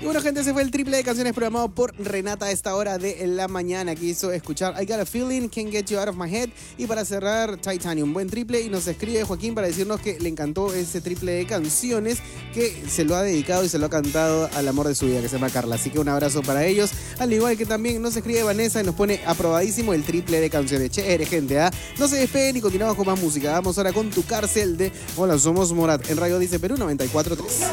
Y bueno, gente, ese fue el triple de canciones programado por Renata a esta hora de la mañana. Quiso escuchar I Got a Feeling, Can't Get You Out of My Head. Y para cerrar, Titanium. Buen triple. Y nos escribe Joaquín para decirnos que le encantó ese triple de canciones, que se lo ha dedicado y se lo ha cantado al amor de su vida, que se llama Carla. Así que un abrazo para ellos. Al igual que también nos escribe Vanessa y nos pone aprobadísimo el triple de canciones. Chévere, gente, ¿ah? No se despeguen y continuamos con más música. Vamos ahora con Tu Cárcel de Hola, somos Morat en Radio Dice Perú 94.3.